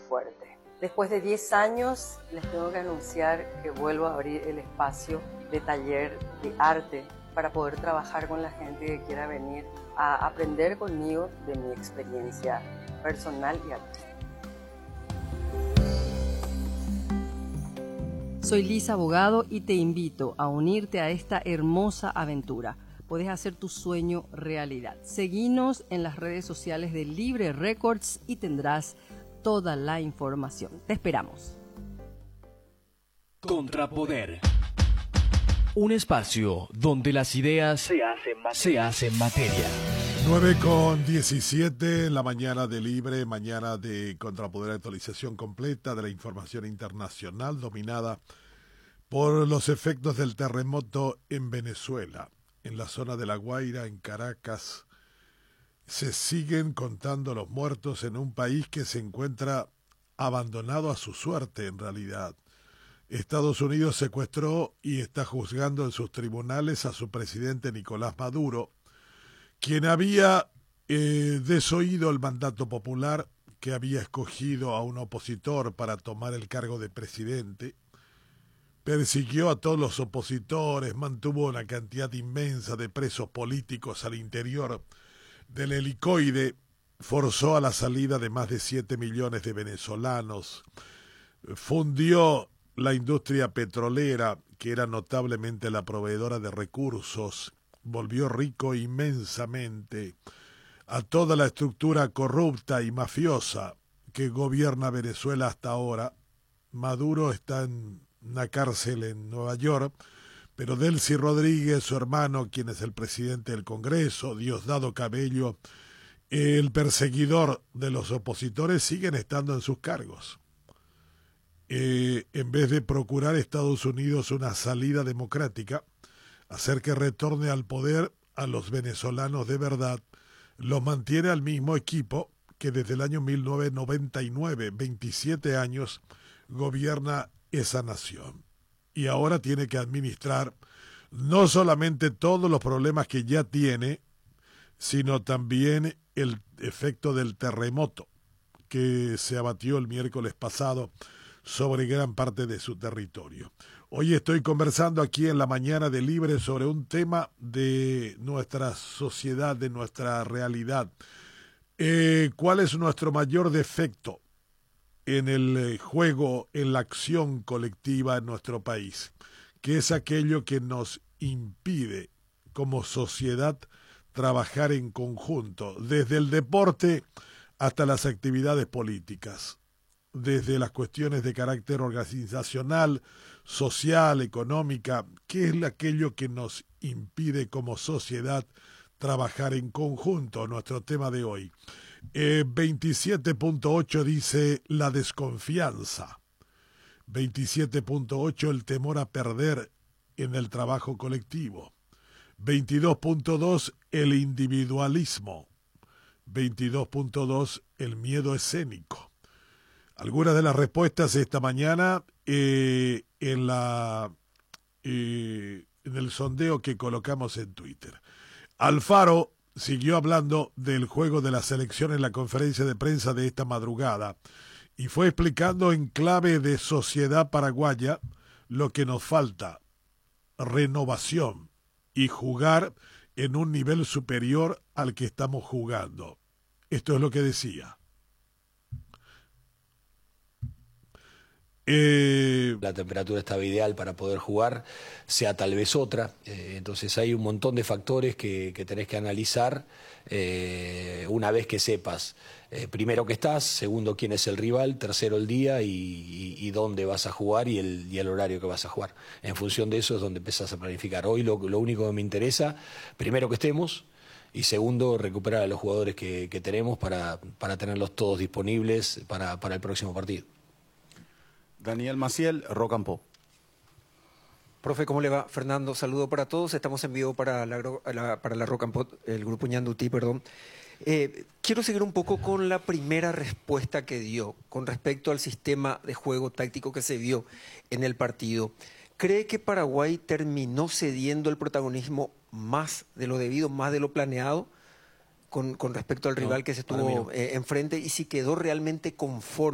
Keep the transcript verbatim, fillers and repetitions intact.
fuerte. Después de diez años les tengo que anunciar que vuelvo a abrir el espacio de taller de arte para poder trabajar con la gente que quiera venir a aprender conmigo de mi experiencia personal y artística. Soy Lisa Abogado y te invito a unirte a esta hermosa aventura. Puedes hacer tu sueño realidad. Seguinos en las redes sociales de Libre Records y tendrás toda la información. Te esperamos. Contrapoder. Un espacio donde las ideas se hacen materia. Se hacen materia. nueve con diecisiete en la mañana de Libre, mañana de Contrapoder, actualización completa de la información internacional dominada por los efectos del terremoto en Venezuela. En la zona de La Guaira, en Caracas, se siguen contando los muertos en un país que se encuentra abandonado a su suerte en realidad. Estados Unidos secuestró y está juzgando en sus tribunales a su presidente Nicolás Maduro, quien había eh, desoído el mandato popular, que había escogido a un opositor para tomar el cargo de presidente, persiguió a todos los opositores, mantuvo una cantidad inmensa de presos políticos al interior del helicoide, forzó a la salida de más de siete millones de venezolanos, fundió la industria petrolera, que era notablemente la proveedora de recursos, volvió rico inmensamente a toda la estructura corrupta y mafiosa que gobierna Venezuela hasta ahora. Maduro está en una cárcel en Nueva York, pero Delcy Rodríguez, su hermano, quien es el presidente del Congreso, Diosdado Cabello, el perseguidor de los opositores, siguen estando en sus cargos. Eh, en vez de procurar Estados Unidos una salida democrática, hacer que retorne al poder a los venezolanos de verdad, los mantiene al mismo equipo que desde el año mil novecientos noventa y nueve, veintisiete años, gobierna esa nación. Y ahora tiene que administrar no solamente todos los problemas que ya tiene, sino también el efecto del terremoto que se abatió el miércoles pasado sobre gran parte de su territorio. Hoy estoy conversando aquí en la mañana de Libre sobre un tema de nuestra sociedad, de nuestra realidad. Eh, ¿Cuál es nuestro mayor defecto en el juego, en la acción colectiva en nuestro país? ¿Qué es aquello que nos impide como sociedad trabajar en conjunto, desde el deporte hasta las actividades políticas, desde las cuestiones de carácter organizacional, social, económica? ¿Qué es aquello que nos impide como sociedad trabajar en conjunto? Nuestro tema de hoy. Eh, veintisiete punto ocho dice la desconfianza. veintisiete punto ocho el temor a perder en el trabajo colectivo. veintidós punto dos el individualismo. veintidós punto dos el miedo escénico. Algunas de las respuestas esta mañana eh, en la eh, en el sondeo que colocamos en Twitter. Alfaro siguió hablando del juego de la selección en la conferencia de prensa de esta madrugada y fue explicando en clave de sociedad paraguaya lo que nos falta: renovación y jugar en un nivel superior al que estamos jugando. Esto es lo que decía. Eh... La temperatura estaba ideal para poder jugar, sea tal vez otra. Eh, entonces hay un montón de factores que, que tenés que analizar eh, una vez que sepas, eh, primero que estás, segundo quién es el rival, tercero el día y, y, y dónde vas a jugar y el, y el horario que vas a jugar. En función de eso es donde empezás a planificar. Hoy lo, lo único que me interesa, primero que estemos, y segundo, recuperar a los jugadores que, que tenemos para, para tenerlos todos disponibles para, para el próximo partido. Daniel Maciel, Rock and Pop. Profe, ¿cómo le va? Fernando, saludo para todos. Estamos en vivo para la, la, para la Rock and Pop, el grupo Ñandutí, perdón. Eh, quiero seguir un poco con la primera respuesta que dio con respecto al sistema de juego táctico que se vio en el partido. ¿Cree que Paraguay terminó cediendo el protagonismo más de lo debido, más de lo planeado con, con respecto al rival no, que se estuvo no. eh, enfrente? Y si quedó realmente conforme